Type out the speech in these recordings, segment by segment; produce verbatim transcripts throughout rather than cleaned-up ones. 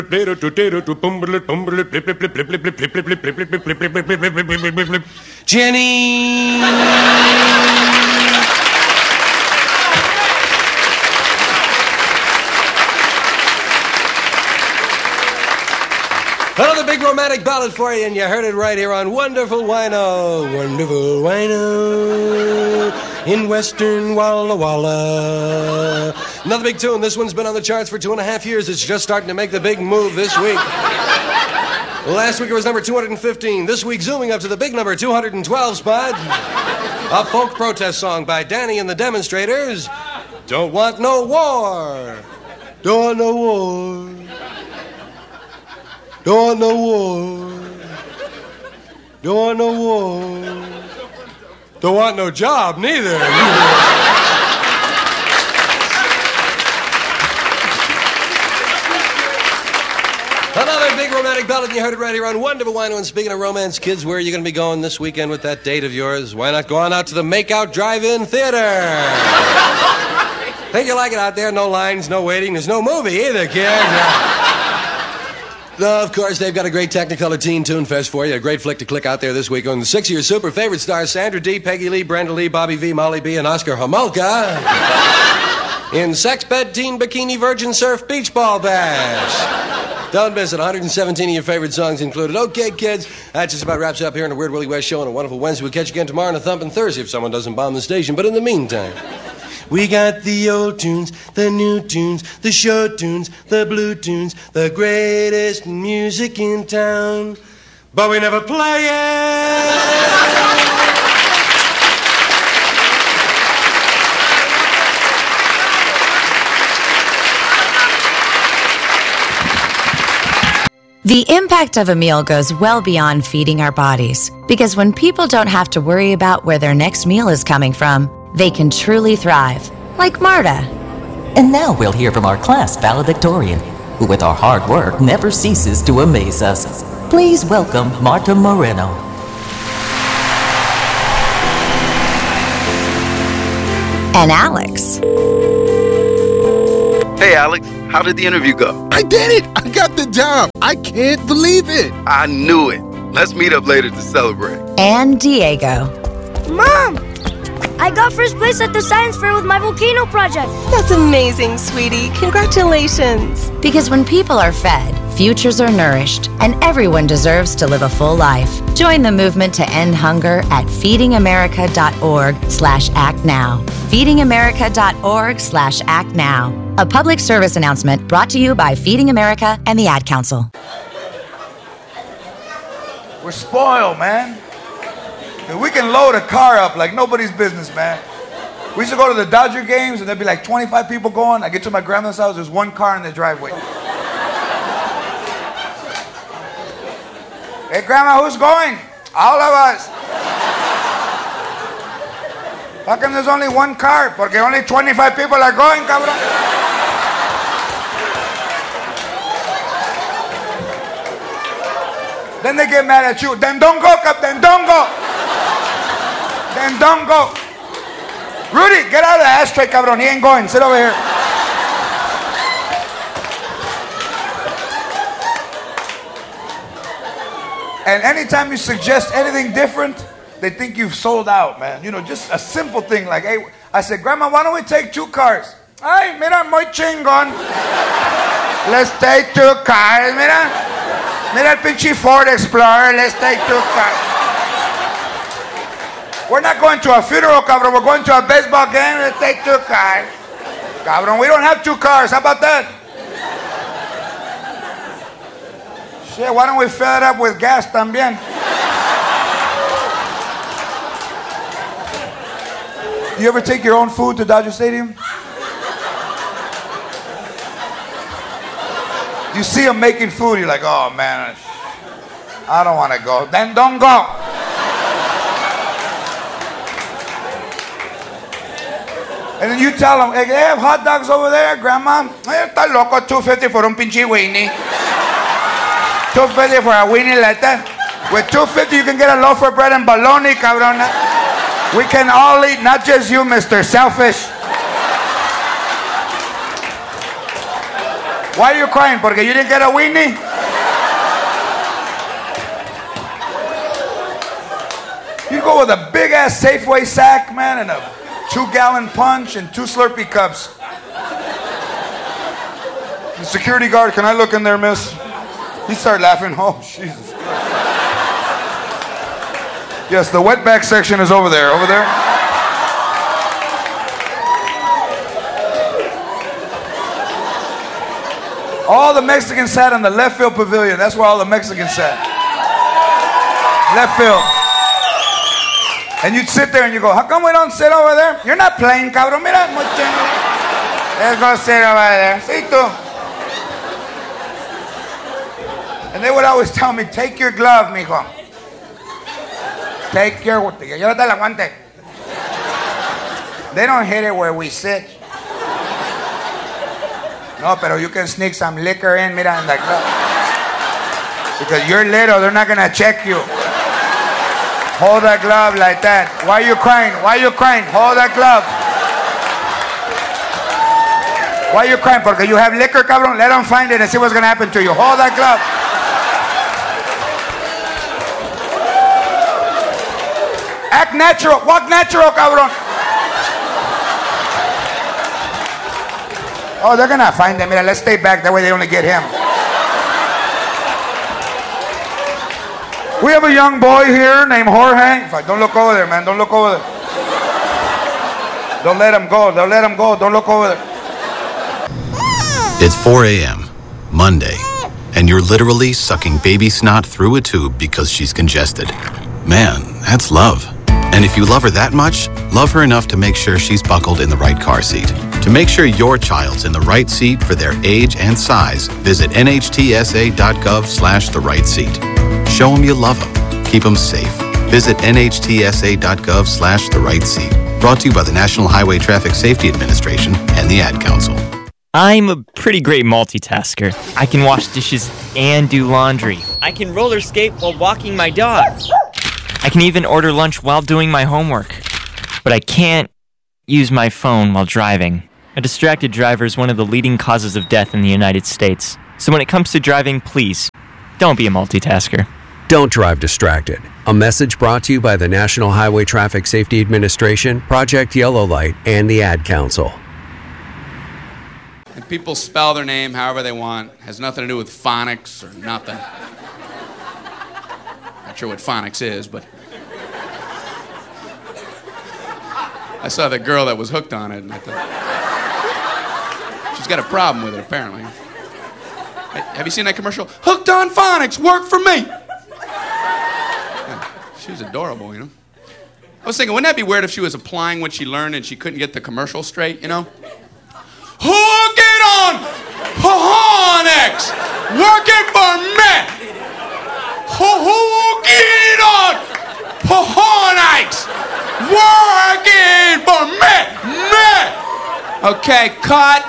Jenny. Another big romantic ballad for you, and you heard it right here on Wonderful Wino. Wonderful Wino in Western Walla Walla. Another big tune. This one's been on the charts for two and a half years. It's just starting to make the big move this week. Last week it was number two hundred fifteen. This week zooming up to the big number two hundred twelve spot. A folk protest song by Danny and the Demonstrators. Don't want no war. Don't want no war. Don't want no war. Don't want no war. Don't want no job, neither. Another big romantic ballad, and you heard it right here on Wonderful Wino. And speaking of romance, kids, where are you going to be going this weekend with that date of yours? Why not go on out to the Makeout Drive-In Theater? Think you like it out there? No lines, no waiting. There's no movie either, kids. No, of course, they've got a great Technicolor Teen Toon Fest for you. A great flick to click out there this week on the six of your super favorite stars, Sandra Dee, Peggy Lee, Brenda Lee, Bobby V, Molly B, and Oscar Homolka in Sex Bed Teen Bikini Virgin Surf Beach Ball Bash. Don't miss it. one hundred seventeen of your favorite songs included. Okay, kids, that just about wraps it up here on the Weird Willie West Show on a wonderful Wednesday. We'll catch you again tomorrow on a thumping Thursday if someone doesn't bomb the station. But in the meantime, we got the old tunes, the new tunes, the show tunes, the blue tunes, the greatest music in town. But we never play it. The impact of a meal goes well beyond feeding our bodies, because when people don't have to worry about where their next meal is coming from, they can truly thrive, like Marta. And now we'll hear from our class valedictorian, who with our hard work never ceases to amaze us. Please welcome Marta Moreno. And Alex. Hey, Alex, how did the interview go? I did it! I got the job! I can't believe it! I knew it. Let's meet up later to celebrate. And Diego. Mom! I got first place at the science fair with my volcano project. That's amazing, sweetie. Congratulations. Because when people are fed, futures are nourished, and everyone deserves to live a full life. Join the movement to end hunger at feedingamerica.org slash act now. feedingamerica.org slash act now. A public service announcement brought to you by Feeding America and the Ad Council. We're spoiled, man. We can load a car up like nobody's business, man. We used to go to the Dodger games and there'd be like twenty-five people going. I get to my grandma's house, there's one car in the driveway. Hey, Grandma, who's going? All of us. How come there's only one car? Porque only twenty-five people are going, cabrón. Then they get mad at you. Then don't go, Cap. Then don't go. Then don't go. Rudy, get out of the ashtray, cabrón. He ain't going. Sit over here. And anytime you suggest anything different, they think you've sold out, man. You know, just a simple thing like, hey, I said, Grandma, why don't we take two cars? Ay, mira, muy chingón. Let's take two cars, mira. Mira el pinche Ford Explorer. Let's take two cars. We're not going to a funeral, cabrón. We're going to a baseball game. Let's take two cars. Cabrón, we don't have two cars. How about that? Shit, why don't we fill it up with gas también? You ever take your own food to Dodger Stadium? You see them making food, you're like, oh man, I don't want to go. Then don't go. And then you tell them, hey, they have hot dogs over there, Grandma? Hey, está loco, two fifty for un pinche weenie. two fifty for a weenie like that. With two fifty you can get a loaf of bread and bologna, cabrón. We can all eat, not just you, Mister Selfish. Why are you crying? Porque you didn't get a weenie? You go with a big ass Safeway sack, man, and a two gallon punch and two Slurpee cups. The security guard, can I look in there, miss? He started laughing. Oh, Jesus. Yes, the wetback section is over there. Over there. All the Mexicans sat in the left field pavilion. That's where all the Mexicans sat. Left field. And you'd sit there and you go, how come we don't sit over there? You're not playing, cabrón. Mira, mucho. Let's go sit over there. Sí, tú. And they would always tell me, take your glove, mijo. Take your... Llévate la guante. They don't hit it where we sit. No, pero you can sneak some liquor in, mira, in the glove. Because you're little, they're not going to check you. Hold that glove like that. Why are you crying? Why are you crying? Hold that glove. Why are you crying? Porque you have liquor, cabrón. Let them find it and see what's going to happen to you. Hold that glove. Act natural. Walk natural, cabrón. Oh, they're going to find him. Mira, let's stay back. That way they only get him. We have a young boy here named Jorge. Don't look over there, man. Don't look over there. Don't let him go. Don't let him go. Don't look over there. It's four a.m., Monday, and you're literally sucking baby snot through a tube because she's congested. Man, that's love. And if you love her that much, love her enough to make sure she's buckled in the right car seat. To make sure your child's in the right seat for their age and size, visit nhtsa.gov slash the right seat. Show them you love them. Keep them safe. Visit nhtsa.gov slash the right seat. Brought to you by the National Highway Traffic Safety Administration and the Ad Council. I'm a pretty great multitasker. I can wash dishes and do laundry. I can roller skate while walking my dog. I can even order lunch while doing my homework. But I can't use my phone while driving. A distracted driver is one of the leading causes of death in the United States. So when it comes to driving, please, don't be a multitasker. Don't drive distracted. A message brought to you by the National Highway Traffic Safety Administration, Project Yellow Light, and the Ad Council. And people spell their name however they want. Has nothing to do with phonics or nothing. Not sure what phonics is, but I saw the girl that was hooked on it, and I thought she's got a problem with it, apparently. Have you seen that commercial? Hooked on phonics, work for me. Yeah, she was adorable, you know. I was thinking, wouldn't that be weird if she was applying what she learned and she couldn't get the commercial straight, you know? Hook it on phonics, working for me. Hook it on phonics, working for me, me. Okay, cut.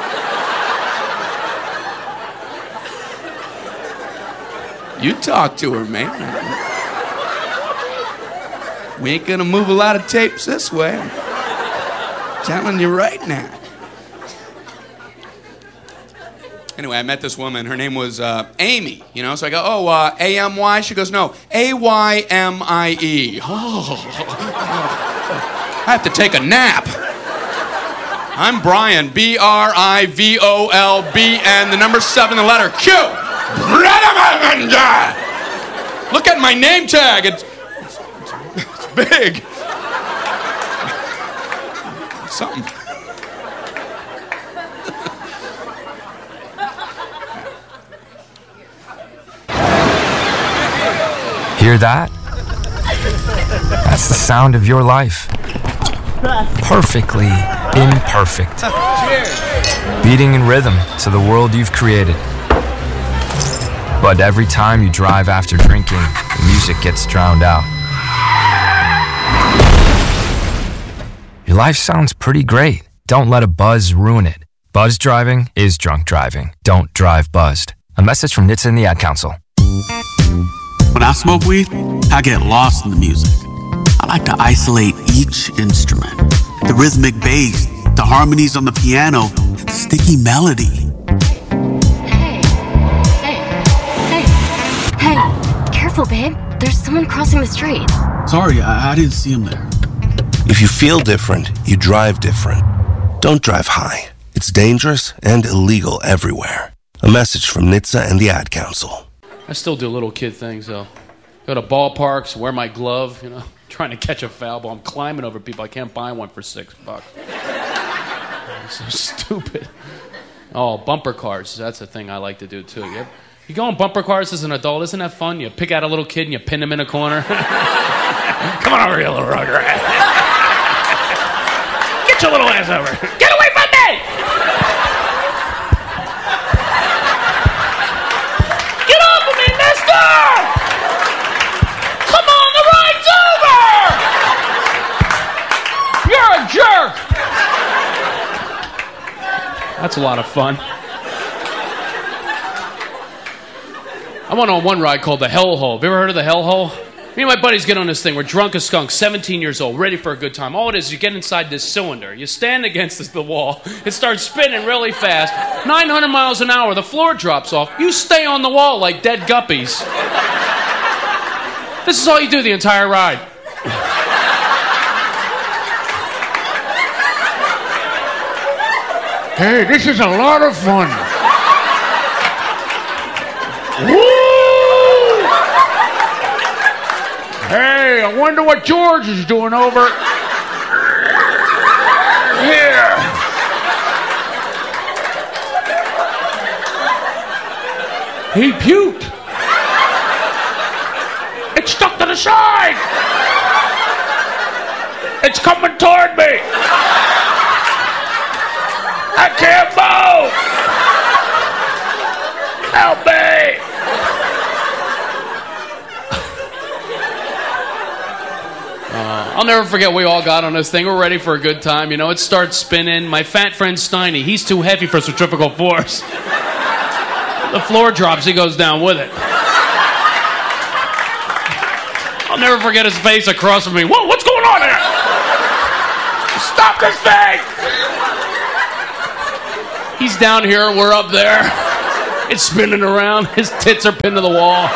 You talk to her, man. We ain't gonna move a lot of tapes this way. I'm telling you right now. Anyway, I met this woman. Her name was uh, Amy, you know. So I go, oh, uh, A M Y? She goes, no, A Y M I E. Oh, I have to take a nap. I'm Brian, B R I V O L B N, the number seven, the letter Q. Look at my name tag. It's, it's, it's big. It's something. Hear that? That's the sound of your life. Perfectly imperfect. Beating in rhythm to the world you've created. But every time you drive after drinking, the music gets drowned out. Your life sounds pretty great. Don't let a buzz ruin it. Buzz driving is drunk driving. Don't drive buzzed. A message from N H T S A and the Ad Council. When I smoke weed, I get lost in the music. I like to isolate each instrument. The rhythmic bass, the harmonies on the piano, the sticky melody. No, babe. There's someone crossing the street. Sorry, I, I didn't see him there. If you feel different, you drive different. Don't drive high. It's dangerous and illegal everywhere. A message from N H T S A and the Ad Council. I still do little kid things, though. Go to ballparks, wear my glove, you know, trying to catch a foul ball. I'm climbing over people. I can't buy one for six bucks. It's so stupid. Oh, bumper cars. That's a thing I like to do, too. You, you go on bumper cars as an adult. Isn't that fun? You pick out a little kid and you pin him in a corner. Come on over here, little rugrat. Get your little ass over. Get away from me! Get off of me, mister! Come on, the ride's over! You're a jerk! That's a lot of fun. I went on one ride called the Hell Hole. Have you ever heard of the Hell Hole? Me and my buddies get on this thing. We're drunk as skunks, seventeen years old, ready for a good time. All it is, you get inside this cylinder. You stand against the wall. It starts spinning really fast. nine hundred miles an hour. The floor drops off. You stay on the wall like dead guppies. This is all you do the entire ride. Hey, this is a lot of fun. Woo! Hey, I wonder what George is doing over here. He puked. It's stuck to the side. It's coming toward me. I can't move. Help me. Uh, I'll never forget we all got on this thing. We're ready for a good time. You know, it starts spinning. My fat friend Steiny, he's too heavy for centrifugal force. The floor drops, he goes down with it. I'll never forget his face across from me. Whoa, what's going on here? Stop this thing! He's down here, we're up there. It's spinning around. His tits are pinned to the wall.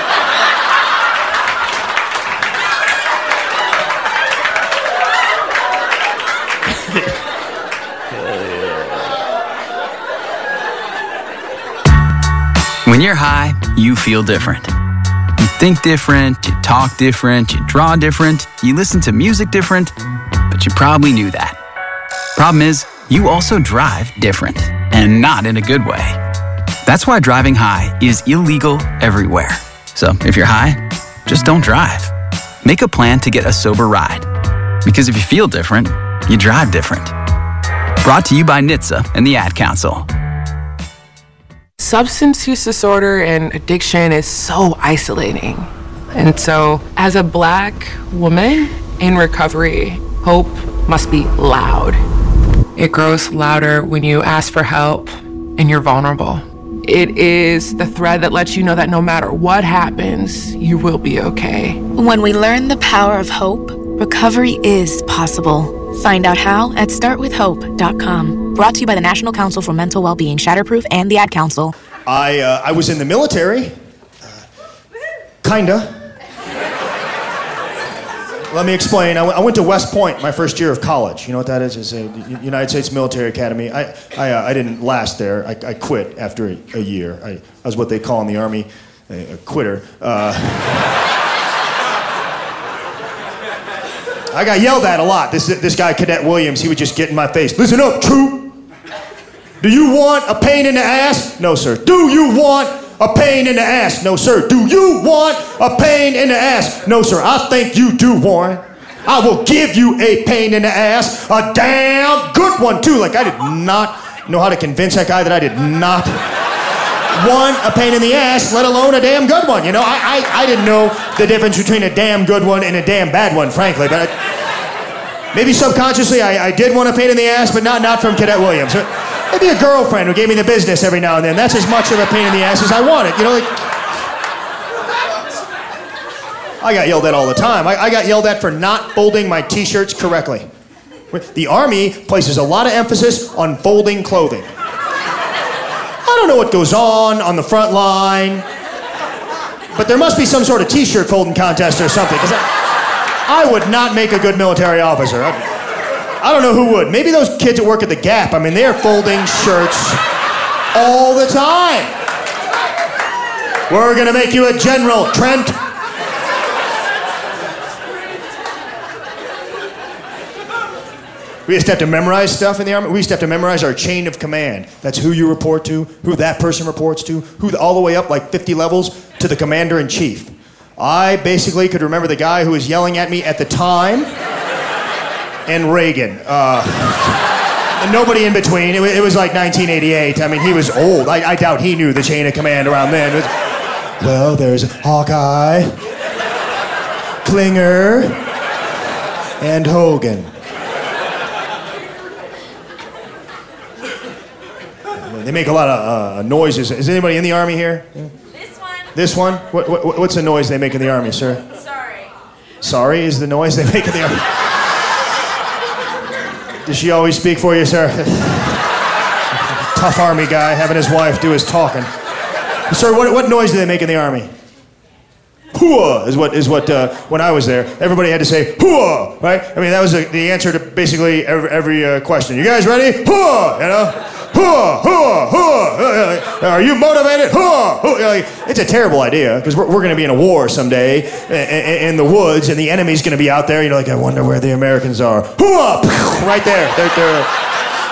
When you're high, you feel different. You think different, you talk different, you draw different, you listen to music different, but you probably knew that. Problem is, you also drive different, and not in a good way. That's why driving high is illegal everywhere. So if you're high, just don't drive. Make a plan to get a sober ride. Because if you feel different, you drive different. Brought to you by N H T S A and the Ad Council. Substance use disorder and addiction is so isolating. And so, as a Black woman in recovery, hope must be loud. It grows louder when you ask for help and you're vulnerable. It is the thread that lets you know that no matter what happens, you will be okay. When we learn the power of hope, recovery is possible. Find out how at start with hope dot com. Brought to you by the National Council for Mental Wellbeing, Shatterproof, and the Ad Council. I uh, I was in the military. Uh, kinda. Let me explain. I, w- I went to West Point my first year of college. You know what that is? It's a United States Military Academy. I I, uh, I didn't last there. I, I quit after a, a year. I, I was what they call in the Army a, a quitter. Uh, I got yelled at a lot. This this guy, Cadet Williams, he would just get in my face. Listen up, troop. Do you want a pain in the ass? No, sir. Do you want a pain in the ass? No, sir. Do you want a pain in the ass? No, sir. I think you do, Warren. I will give you a pain in the ass. A damn good one, too. Like, I did not know how to convince that guy that I did not want a pain in the ass, let alone a damn good one. You know, I I, I didn't know the difference between a damn good one and a damn bad one, frankly. But I, maybe subconsciously I, I did want a pain in the ass, but not, not from Cadet Williams. Maybe a girlfriend who gave me the business every now and then. That's as much of a pain in the ass as I wanted. You know, like, I got yelled at all the time. I, I got yelled at for not folding my t-shirts correctly. The Army places a lot of emphasis on folding clothing. I don't know what goes on on the front line. But there must be some sort of t-shirt folding contest or something, because I, I would not make a good military officer. I, I don't know who would. Maybe those kids that work at the Gap. I mean, they're folding shirts all the time. We're gonna make you a general, Trent. We used to have to memorize stuff in the Army. We used to have to memorize our chain of command. That's who you report to, who that person reports to, who the, all the way up like fifty levels to the commander-in-chief. I basically could remember the guy who was yelling at me at the time and Reagan. Uh, and nobody in between. It was, it was like nineteen eighty-eight. I mean, he was old. I, I doubt he knew the chain of command around then. It was, well, there's Hawkeye, Klinger, and Hogan. They make a lot of uh, noises. Is anybody in the Army here? This one. This one? What, what, what's the noise they make in the Army, sir? Sorry. Sorry is the noise they make in the Army. Does she always speak for you, sir? Tough Army guy having his wife do his talking. Sir, what, what noise do they make in the Army? Hooah is what, is what uh, when I was there, everybody had to say hooah, right? I mean, that was a, the answer to basically every, every uh, question. You guys ready? Hooah, you know? Hooah, hooah, hooah. Are you motivated? Hooah, hooah. It's a terrible idea, because we're, we're going to be in a war someday in, in the woods, and the enemy's going to be out there. You know, like, I wonder where the Americans are. Hooah, right there. They're, they're,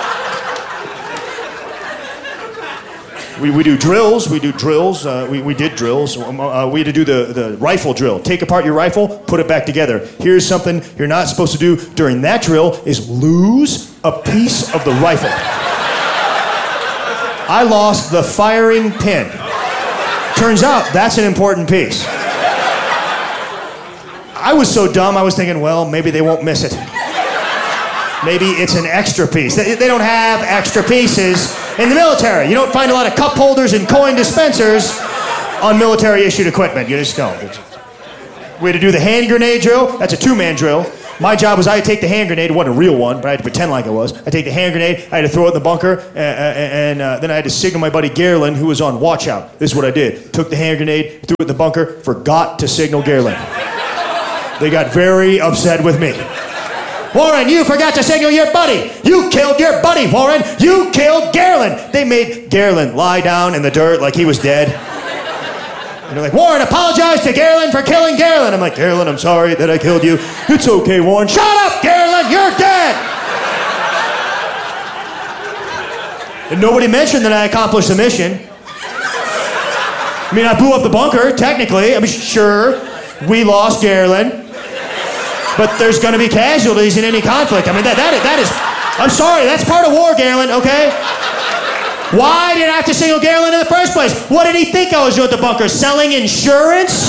We, we do drills, we do drills, uh, we, we did drills. Uh, we had to do the, the rifle drill. Take apart your rifle, put it back together. Here's something you're not supposed to do during that drill is lose a piece of the rifle. I lost the firing pin. Turns out that's an important piece. I was so dumb, I was thinking, well, maybe they won't miss it. Maybe it's an extra piece. They, they don't have extra pieces in the military. You don't find a lot of cup holders and coin dispensers on military-issued equipment. You just don't. We had to do the hand grenade drill. That's a two-man drill. My job was I had to take the hand grenade. It wasn't a real one, but I had to pretend like it was. I take the hand grenade. I had to throw it in the bunker, and, and uh, then I had to signal my buddy Garland, who was on watch out. This is what I did. Took the hand grenade, threw it in the bunker, forgot to signal Garland. They got very upset with me. Warren, you forgot to signal your buddy. You killed your buddy, Warren. You killed Garland. They made Garland lie down in the dirt like he was dead. And they're like, Warren, apologize to Garland for killing Garland. I'm like, Garland, I'm sorry that I killed you. It's okay, Warren. Shut up, Garland. You're dead. And nobody mentioned that I accomplished the mission. I mean, I blew up the bunker, technically. I mean, sure, we lost Garland. But there's going to be casualties in any conflict. I mean, that, that, that is... I'm sorry, that's part of war, Garland, okay? Why did I have to signal Garland in the first place? What did he think I was doing at the bunker? Selling insurance?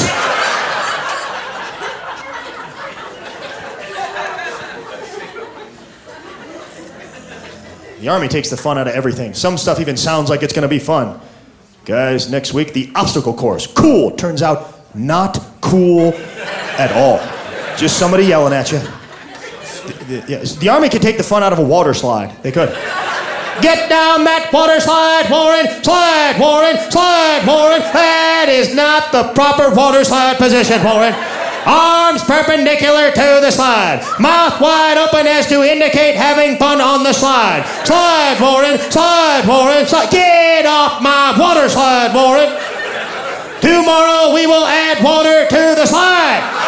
The Army takes the fun out of everything. Some stuff even sounds like it's going to be fun. Guys, next week, the obstacle course. Cool. Turns out, not cool at all. Just somebody yelling at you. The, the, yeah, the Army could take the fun out of a water slide. They could. Get down that water slide, Warren! Slide, Warren! Slide, Warren! That is not the proper water slide position, Warren. Arms perpendicular to the slide. Mouth wide open as to indicate having fun on the slide. Slide, Warren! Slide, Warren! Slide. Get off my water slide, Warren! Tomorrow we will add water to the slide.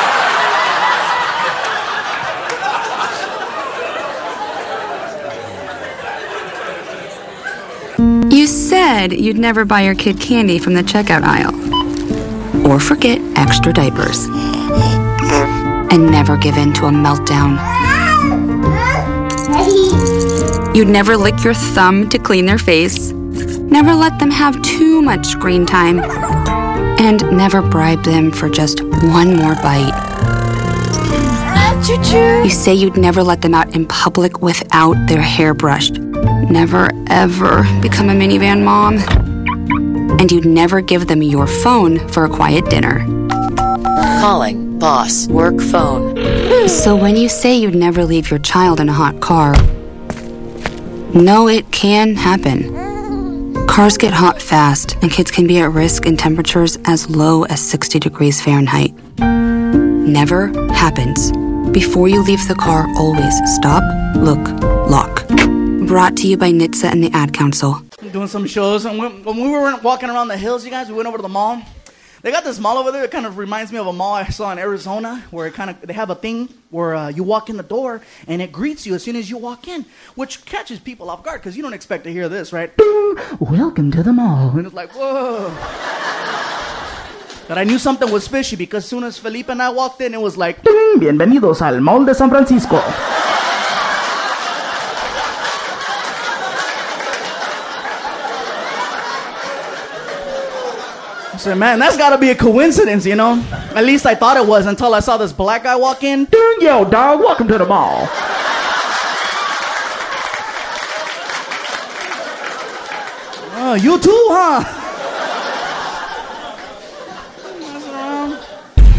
You said you'd never buy your kid candy from the checkout aisle. Or forget extra diapers. And never give in to a meltdown. You'd never lick your thumb to clean their face. Never let them have too much screen time. And never bribe them for just one more bite. You say you'd never let them out in public without their hair brushed. Never, ever become a minivan mom. And you'd never give them your phone for a quiet dinner. Calling boss work phone. So when you say you'd never leave your child in a hot car, no, it can happen. Cars get hot fast, and kids can be at risk in temperatures as low as sixty degrees Fahrenheit. Never happens. Before you leave the car, always stop, look, lock. Brought to you by N H T S A and the Ad Council. Doing some shows, and when, when we were walking around the hills, you guys, we went over to the mall. They got this mall over there. It kind of reminds me of a mall I saw in Arizona, where it kind of they have a thing where uh, you walk in the door and it greets you as soon as you walk in, which catches people off guard because you don't expect to hear this, right? Welcome to the mall, and it's like whoa. But I knew something was fishy because as soon as Felipe and I walked in, it was like Bienvenidos al Mall de San Francisco. I said, man, that's got to be a coincidence, you know? At least I thought it was until I saw this black guy walk in. Yo, dog, welcome to the mall. Oh, you too, huh?